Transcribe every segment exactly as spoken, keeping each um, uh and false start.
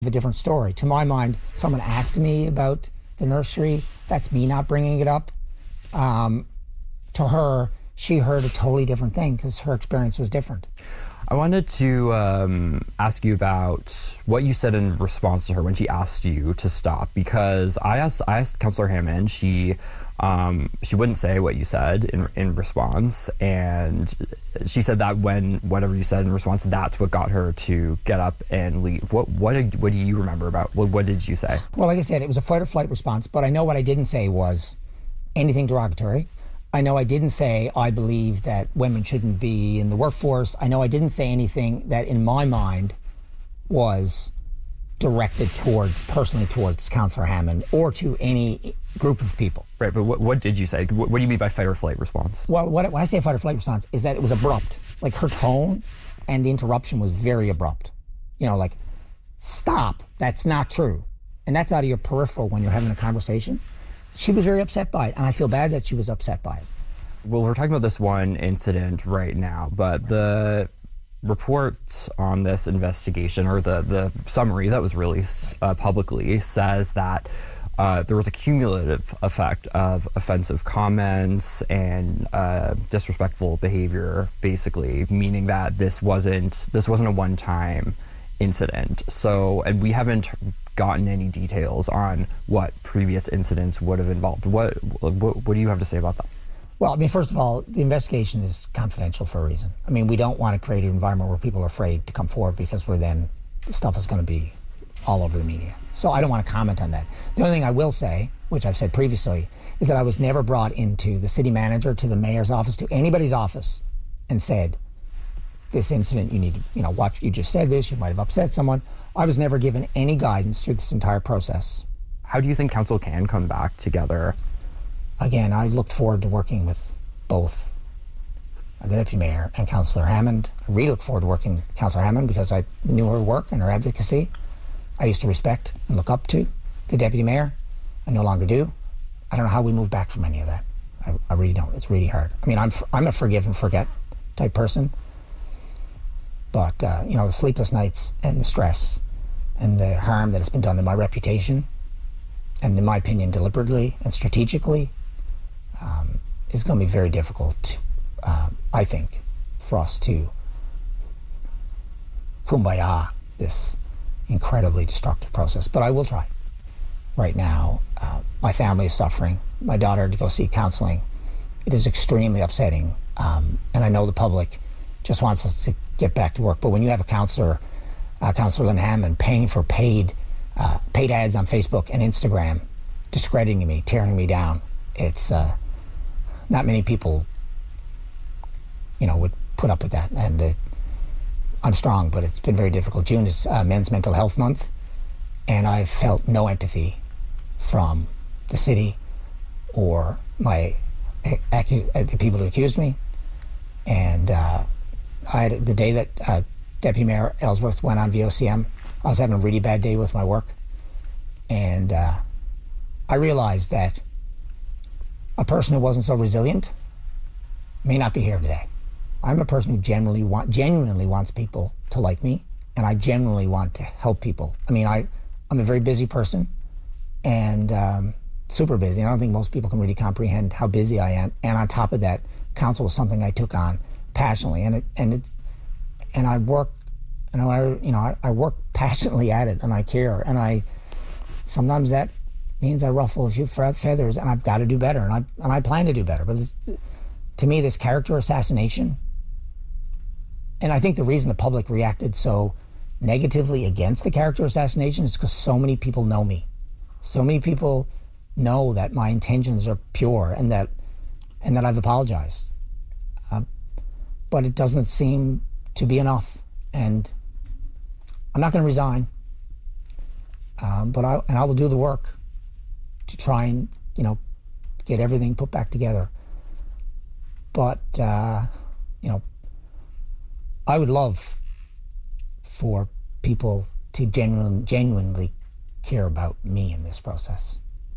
a different story. To my mind, someone asked me about the nursery. That's me not bringing it up. Um, to her, she heard a totally different thing because her experience was different. I wanted to um, ask you about what you said in response to her when she asked you to stop, because I asked, I asked Councillor Hammond, she um, she wouldn't say what you said in, in response, and she said that when whatever you said in response, that's what got her to get up and leave. What what did, what do you remember about, what, what did you say? Well, like I said, it was a fight or flight response, but I know what I didn't say was anything derogatory. I know I didn't say I believe that women shouldn't be in the workforce. I know I didn't say anything that in my mind was directed towards, personally towards Councillor Hammond or to any group of people. Right, but what, what did you say? What, what do you mean by fight or flight response? Well, what, when I say fight or flight response is that it was abrupt. Like her tone and the interruption was very abrupt. You know, like, stop, that's not true. And that's out of your peripheral when you're having a conversation. She was very upset by it, and I feel bad that she was upset by it. Well, we're talking about this one incident right now, but the report on this investigation, or the, the summary that was released uh, publicly, says that uh, there was a cumulative effect of offensive comments and uh, disrespectful behavior, basically, meaning that this wasn't this wasn't a one-time incident. So, and we haven't gotten any details on what previous incidents would have involved. What, what what do you have to say about that? Well, I mean, first of all, the investigation is confidential for a reason. I mean, we don't want to create an environment where people are afraid to come forward because we're then, the stuff is going to be all over the media. So I don't want to comment on that. The only thing I will say, which I've said previously, is that I was never brought into the city manager, to the mayor's office, to anybody's office and said, this incident, you need to, you know, watch, you just said this, you might have upset someone. I was never given any guidance through this entire process. How do you think council can come back together? Again, I looked forward to working with both the Deputy Mayor and Councillor Hammond. I really look forward to working with Councillor Hammond because I knew her work and her advocacy. I used to respect and look up to the Deputy Mayor. I no longer do. I don't know how we move back from any of that. I, I really don't. It's really hard. I mean, I'm I'm a forgive and forget type person. But, uh, you know, the sleepless nights and the stress and the harm that has been done to my reputation, and in my opinion, deliberately and strategically, um, is going to be very difficult, to, uh, I think, for us to kumbaya this incredibly destructive process. But I will try. Right now, uh, my family is suffering. My daughter had to go seek counseling. It is extremely upsetting. Um, and I know the public just wants us to get back to work. But when you have a councillor, uh, Councillor Lynn Hammond, paying for paid uh, paid ads on Facebook and Instagram, discrediting me, tearing me down, it's uh, not many people, you know, would put up with that. And uh, I'm strong, but it's been very difficult. June is uh, Men's Mental Health Month, and I've felt no empathy from the city or my acu- the people who accused me. And uh, I had, the day that uh, Deputy Mayor Ellsworth went on V O C M, I was having a really bad day with my work, and uh, I realized that a person who wasn't so resilient may not be here today. I'm a person who genuinely want, genuinely wants people to like me, and I genuinely want to help people. I mean, I, I'm a very busy person, and um, super busy. I don't think most people can really comprehend how busy I am. And on top of that, council was something I took on passionately, and it and it's and I work, and I you know I, I work passionately at it, and I care, and I sometimes that means I ruffle a few feathers, and I've got to do better, and I and I plan to do better. But it's, to me, this character assassination, and I think the reason the public reacted so negatively against the character assassination is because so many people know me, so many people know that my intentions are pure, and that and that I've apologized. Uh, but it doesn't seem to be enough, and I'm not going to resign. Um, but I and I will do the work to try and, you know, get everything put back together. But uh, you know, I would love for people to genuine, genuinely care about me in this process.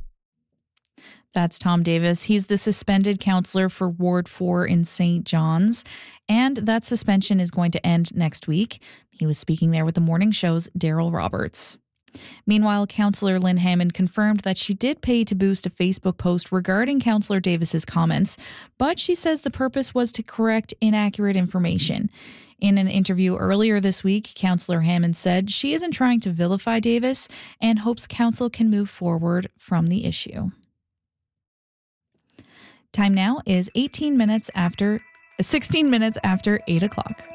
That's Tom Davis. He's the suspended councillor for Ward four in Saint John's, and that suspension is going to end next week. He was speaking there with the morning show's Daryl Roberts. Meanwhile, Councillor Lynn Hammond confirmed that she did pay to boost a Facebook post regarding Councillor Davis's comments, but she says the purpose was to correct inaccurate information. In an interview earlier this week, Councillor Hammond said she isn't trying to vilify Davis and hopes council can move forward from the issue. Time now is eighteen minutes after, sixteen minutes after eight o'clock.